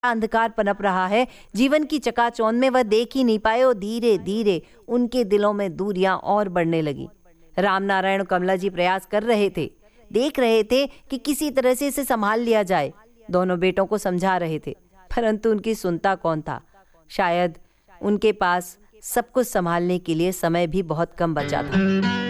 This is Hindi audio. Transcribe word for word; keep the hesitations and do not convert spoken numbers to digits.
अंधकार पनप रहा है, जीवन की चकाचौंध में वह देख ही नहीं पाए और धीरे धीरे उनके दिलों में दूरियां और बढ़ने लगी। रामनारायण और कमला जी प्रयास कर रहे थे, देख रहे थे कि किसी तरह से इसे संभाल लिया जाए। दोनों बेटों को समझा रहे थे, परंतु उनकी सुनता कौन था। शायद उनके पास सब कुछ संभालने के लिए समय भी बहुत कम बचा था।